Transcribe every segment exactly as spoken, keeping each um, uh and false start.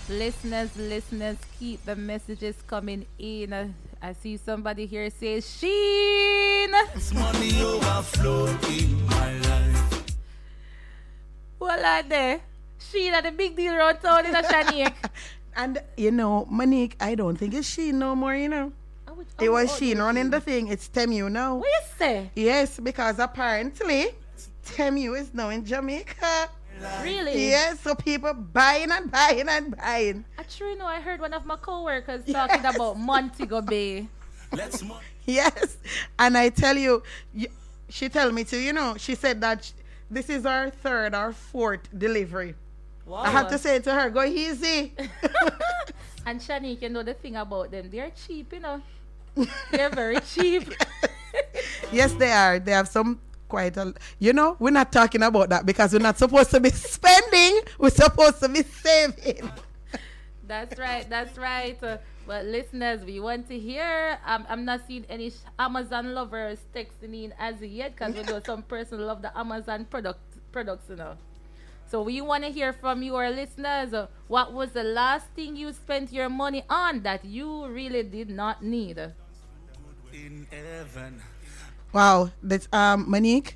Listeners, listeners, keep the messages coming in. I see somebody here say Sheen. It's money overflow in my life. Well, like there. Sheen at the big deal around town in a Shanique. And, you know, Monique, I don't think it's Sheen no more, you know. Oh, which- It oh, was oh, Sheen oh, running Sheen. the thing. It's Temu now. What you say? Yes, because apparently Temu is now in Jamaica. Really? Yes, so people buying and buying and buying. Actually, no, I heard one of my co-workers talking about Montego Bay. Let's mo- Yes, and I tell you, you, she tell me to, you know, she said that sh- this is our third or fourth delivery. Wow. I have to say to her, go easy. And Shanique, you know the thing about them, they're cheap, you know. They're very cheap. Yes, they are. They have some quite a, you know, we're not talking about that because we're not supposed to be spending. We're supposed to be saving. That's right, that's right. Uh, but listeners, we want to hear. Um, I'm not seeing any sh- Amazon lovers texting in as yet because we know some person love the Amazon product products, you know. So we want to hear from you, our listeners. Uh, what was the last thing you spent your money on that you really did not need? in heaven. Wow, that's um Monique.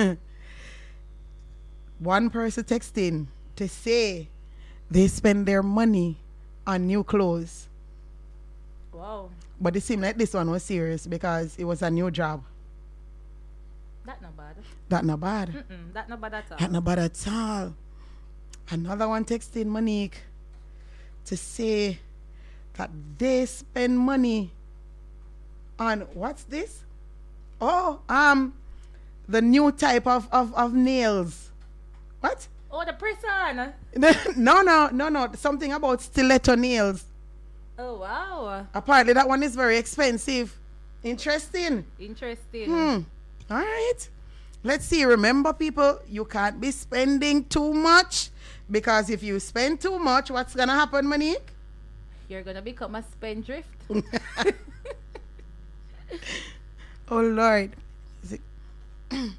One person texting to say they spend their money on new clothes. Wow, But it seemed like this one was serious because it was a new job. that not bad. That not bad. Mm-mm, that not bad at all. That not bad at all. Another one texting Monique to say that they spend money on what's this? Oh, um, the new type of, of, of nails. What? Oh, the prison. no, no, no, no. Something about stiletto nails. Oh, wow. Apparently that one is very expensive. Interesting. Interesting. Hmm. All right. Let's see. Remember, people, you can't be spending too much because if you spend too much, what's going to happen, Monique? You're going to become a spendthrift. Oh, Lord.